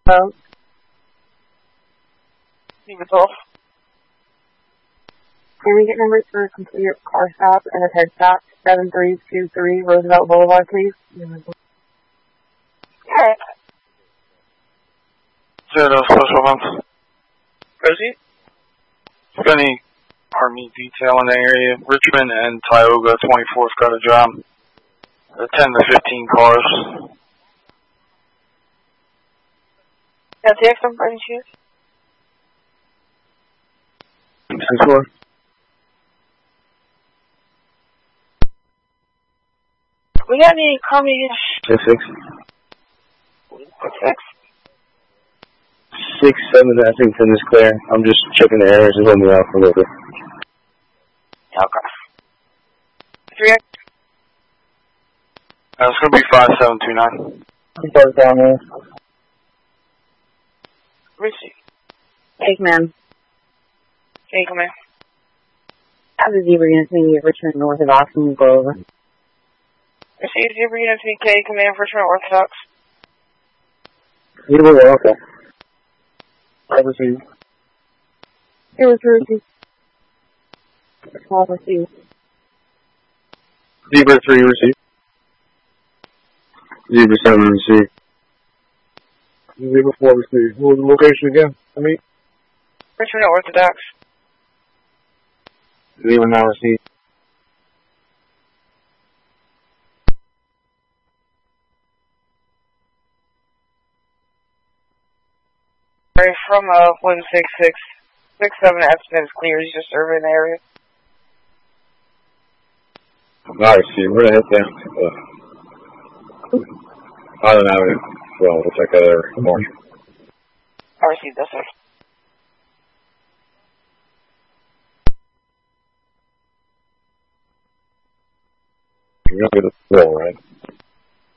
So, Yourself. can we get numbers for a complete car stop and a head stop? 7323 Roosevelt Boulevard, please. Alright. Zero special month. Proceed. Got any Army detail in the area? Richmond and Tioga 24th got a job. 10 to 15 cars. Can I take some by any chance? 6-4. We got any comedy? 6-6. 6. 6-7, I think 10 is clear. I'm just checking the areas and holding me out for a little bit. Okay. 3X. It's going to be 5729. Both down there. Receive. Take man. Can you come in? Have the zebra unit to Richmond north of Austin, go over. Receive Zebra Unit TK, Command for Richmond Orthodox. Zebra, okay. I receive. It was Ruthie. Small receive. Zebra 3 receive. Zebra 7 receive. Zebra 4 receive. What was the location again? Richmond Orthodox. Zebra 9 receive. Sorry, from 16667 estimate is clear. He's just surveying the area. I receive. Where the heck down? I don't know. Well, we'll check that out in the morning. I received that, sir. You're going to get a roll, right?